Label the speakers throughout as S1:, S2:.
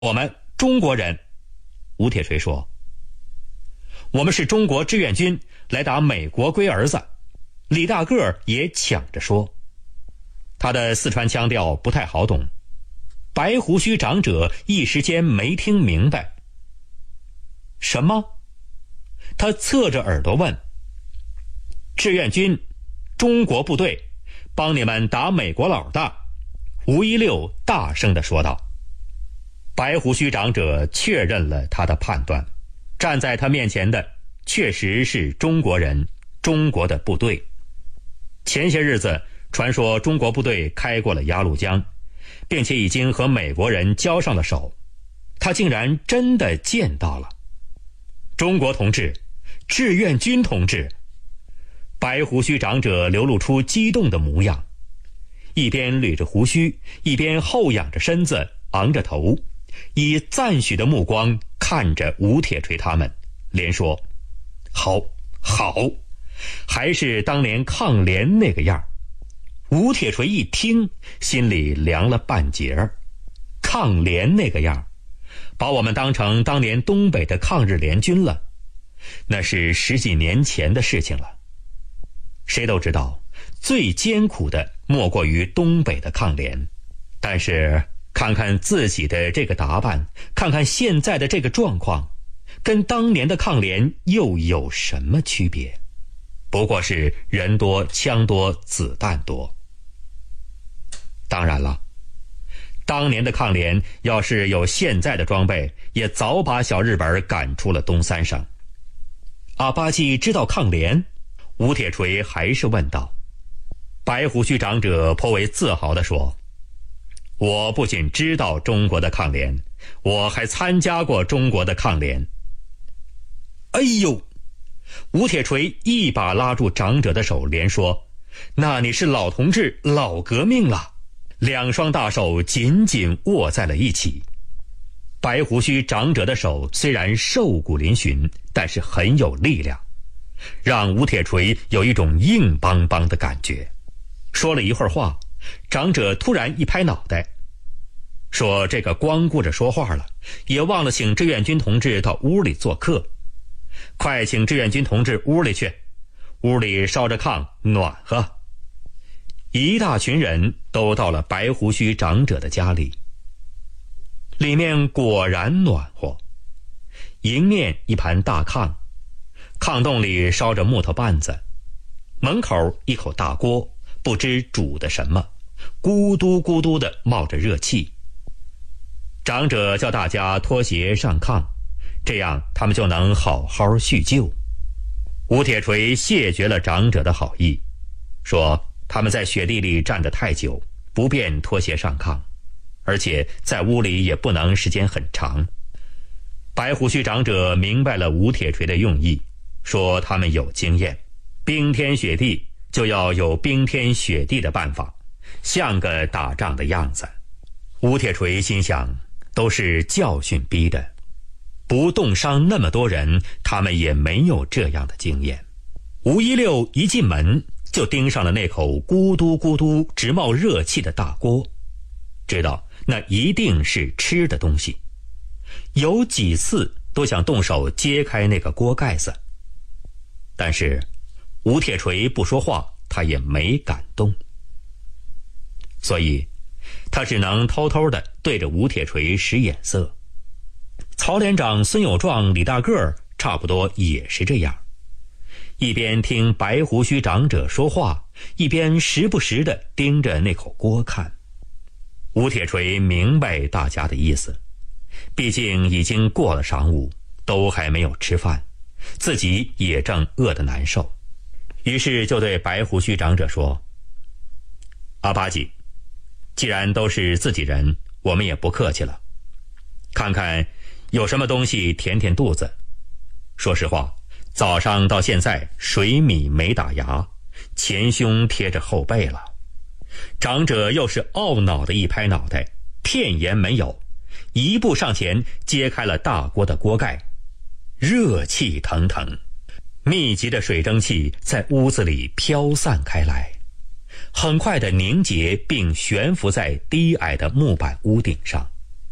S1: 我们中国人，吴铁锤说，我们是中国志愿军来打美国龟儿子。李大个也抢着说，他的四川腔调不太好懂，白胡须长者一时间没听明白。什么？他侧着耳朵问。志愿军，中国部队，帮你们打美国老大。吴一六大声地说道。白胡须长者确认了他的判断，站在他面前的确实是中国人，中国的部队。前些日子传说中国部队开过了鸭绿江，并且已经和美国人交上了手，他竟然真的见到了。中国同志，志愿军同志。白胡须长者流露出激动的模样，一边捋着胡须，一边后仰着身子，昂着头，以赞许的目光看着吴铁锤他们，连说：好，好，还是当年抗联那个样。吴铁锤一听，心里凉了半截儿。抗联那个样，把我们当成当年东北的抗日联军了，那是10几年前的事情了。谁都知道，最艰苦的莫过于东北的抗联，但是看看自己的这个打扮，看看现在的这个状况，跟当年的抗联又有什么区别？不过是人多、枪多、子弹多。当然了，当年的抗联要是有现在的装备，也早把小日本赶出了东三省。阿巴吉知道抗联？吴铁锤还是问道。白胡须长者颇为自豪地说，我不仅知道中国的抗联，我还参加过中国的抗联。哎呦！吴铁锤一把拉住长者的手，连说，那你是老同志，老革命了。两双大手紧紧握在了一起。白胡须长者的手虽然瘦骨嶙峋，但是很有力量，让吴铁锤有一种硬邦邦的感觉。说了一会儿话，长者突然一拍脑袋，说这个光顾着说话了，也忘了请志愿军同志到屋里做客。快请志愿军同志屋里去，屋里烧着炕，暖和。一大群人都到了白胡须长者的家里，里面果然暖和。迎面一盘大炕，炕洞里烧着木头棒子，门口一口大锅，不知煮的什么，咕嘟咕嘟地冒着热气。长者叫大家脱鞋上炕，这样他们就能好好叙旧。吴铁锤谢绝了长者的好意，说他们在雪地里站得太久，不便脱鞋上炕，而且在屋里也不能时间很长。白胡须长者明白了吴铁锤的用意，说他们有经验，冰天雪地就要有冰天雪地的办法，像个打仗的样子。吴铁锤心想，都是教训逼的，不冻伤那么多人，他们也没有这样的经验。吴一六一进门就盯上了那口咕嘟咕嘟直冒热气的大锅，知道那一定是吃的东西，有几次都想动手揭开那个锅盖子，但是吴铁锤不说话，他也没敢动，所以他只能偷偷地对着吴铁锤使眼色。曹连长孙有壮、李大个差不多也是这样，一边听白胡须长者说话，一边时不时地盯着那口锅看。吴铁锤明白大家的意思，毕竟已经过了晌午，都还没有吃饭，自己也正饿得难受，于是就对白胡须长者说，阿巴吉，既然都是自己人，我们也不客气了，看看有什么东西填填肚子。说实话，早上到现在水米没打牙，前胸贴着后背了。长者又是懊恼的一拍脑袋，片言没有，一步上前揭开了大锅的锅盖，热气腾腾，密集的水蒸气在屋子里飘散开来，很快的凝结并悬浮在低矮的木板屋顶上，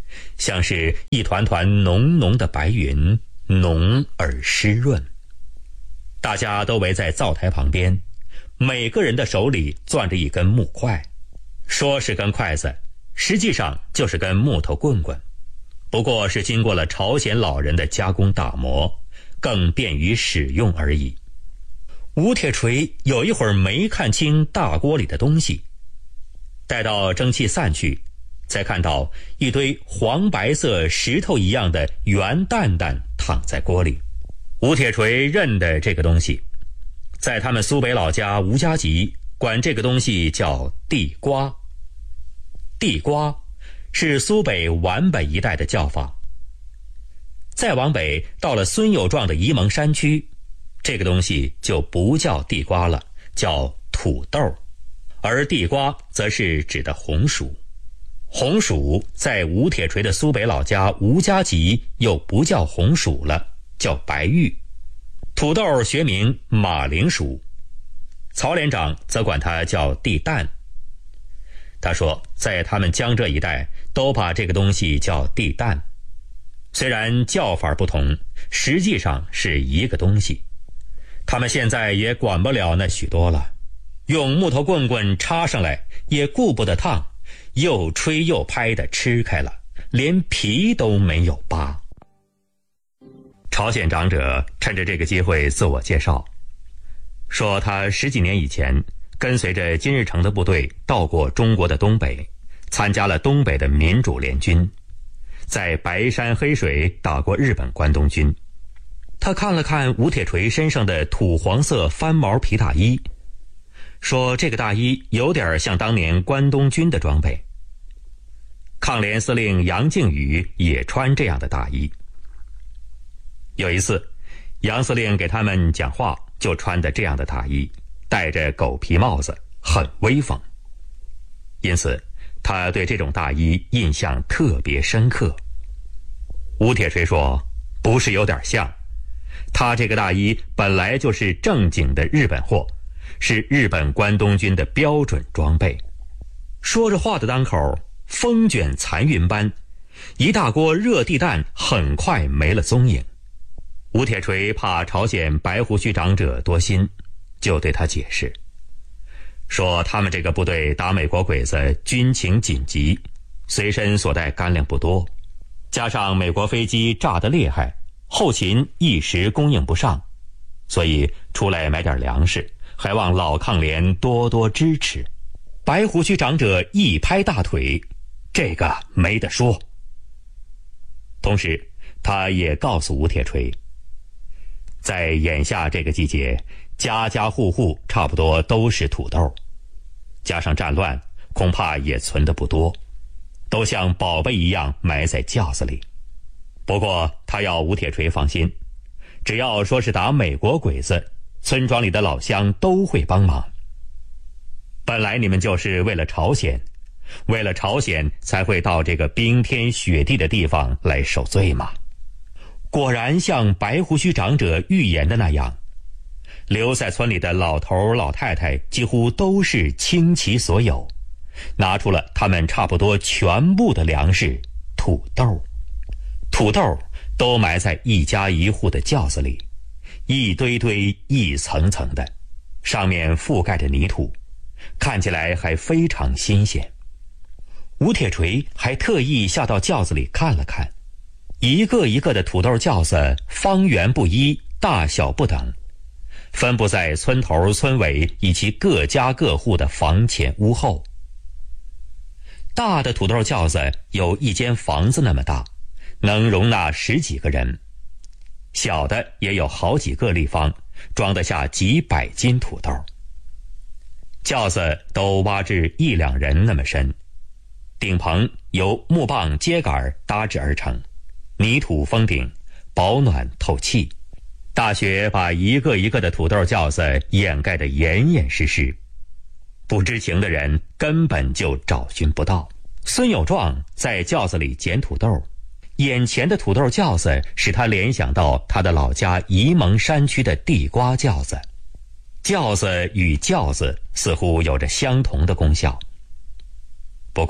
S1: 像是一团团浓浓的白云，浓而湿润。大家都围在灶台旁边，每个人的手里攥着一根木筷，说是根筷子，实际上就是根木头棍棍，不过是经过了朝鲜老人的加工打磨，更便于使用而已。吴铁锤有一会儿没看清大锅里的东西，待到蒸汽散去，才看到一堆黄白色石头一样的圆蛋蛋躺在锅里。吴铁锤认得这个东西，在他们苏北老家吴家集管这个东西叫地瓜。地瓜是苏北皖北一带的叫法。再往北到了孙友壮的沂蒙山区，这个东西就不叫地瓜了，叫土豆，而地瓜则是指的红薯。红薯在吴铁锤的苏北老家吴家集又不叫红薯了，叫白玉。土豆学名马铃薯，曹连长则管它叫地蛋。他说在他们江浙一带都把这个东西叫地蛋，虽然叫法不同，实际上是一个东西。他们现在也管不了那许多了，用木头棍棍插上来也顾不得烫，又吹又拍的吃开了，连皮都没有扒。朝鲜长者趁着这个机会自我介绍，说他10几年以前跟随着金日成的部队到过中国的东北，参加了东北的民主联军，在白山黑水打过日本关东军。他看了看吴铁锤身上的土黄色翻毛皮大衣，说这个大衣有点像当年关东军的装备。抗联司令杨靖宇也穿这样的大衣。有一次，杨司令给他们讲话，就穿的这样的大衣，戴着狗皮帽子，很威风。因此他对这种大衣印象特别深刻。吴铁锤说，不是有点像，他这个大衣本来就是正经的日本货，是日本关东军的标准装备。说着话的当口，风卷残云般，一大锅热地蛋很快没了踪影。吴铁锤怕朝鲜白胡须长者多心，就对他解释，说他们这个部队打美国鬼子军情紧急，随身所带干粮不多，加上美国飞机炸得厉害，后勤一时供应不上，所以出来买点粮食，还望老抗联多多支持。白胡须长者一拍大腿，这个没得说。同时他也告诉吴铁锤，在眼下这个季节，家家户户差不多都是土豆，加上战乱，恐怕也存得不多，都像宝贝一样埋在轿子里。不过他要吴铁锤放心，只要说是打美国鬼子，村庄里的老乡都会帮忙。本来你们就是为了朝鲜，为了朝鲜才会到这个冰天雪地的地方来受罪嘛。果然像白胡须长者预言的那样，留在村里的老头老太太几乎都是倾其所有，拿出了他们差不多全部的粮食土豆。土豆都埋在一家一户的轿子里，一堆堆一层层的，上面覆盖着泥土，看起来还非常新鲜。吴铁锤还特意下到轿子里看了看，一个一个的土豆轿子方圆不一，大小不等，分布在村头村尾以及各家各户的房前屋后。大的土豆轿子有一间房子那么大，能容纳10几个人，小的也有好几个立方，装得下几百斤土豆。轿子都挖至1、2人那么深，顶棚由木棒秸秆搭制而成，泥土封顶，保暖透气。大雪把一个一个的土豆轿子掩盖得严严实实，不知情的人根本就找寻不到。孙友壮在轿子里捡土豆，眼前的土豆轿子使他联想到他的老家沂蒙山区的地瓜轿子。轿子与轿子似乎有着相同的功效。不过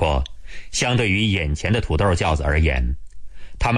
S1: 相对于眼前的土豆饺子而言，